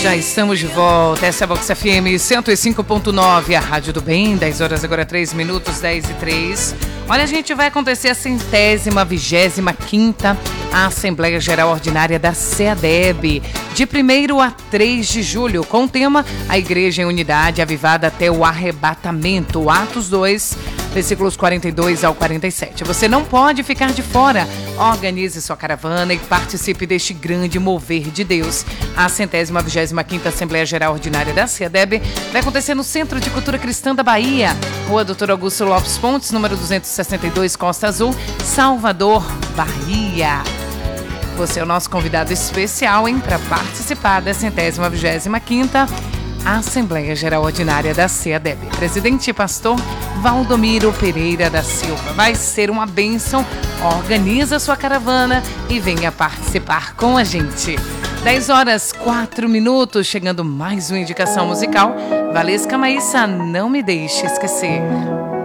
Já estamos de volta, essa é a Vox FM 105.9, a Rádio do Bem, 10 horas agora 3 minutos, 10:03. Olha, gente, vai acontecer a 125ª Assembleia Geral Ordinária da CEADEB, de 1º a 3 de julho, com o tema A Igreja em Unidade, Avivada até o Arrebatamento, Atos 2, versículos 42 ao 47. Você não pode ficar de fora. Organize sua caravana e participe deste grande mover de Deus. A 125ª Assembleia Geral Ordinária da CEADEB vai acontecer no Centro de Cultura Cristã da Bahia, Rua Dr. Augusto Lopes Pontes, número 262, Costa Azul, Salvador, Bahia. Você é o nosso convidado especial, hein, para participar da 125ª Assembleia Geral Ordinária da CEADEB. Presidente e pastor Valdomiro Pereira da Silva. Vai ser uma bênção. Organiza sua caravana e venha participar com a gente. 10 horas 4 minutos, chegando mais uma indicação musical. Valesca Maíssa, Não Me Deixe Esquecer.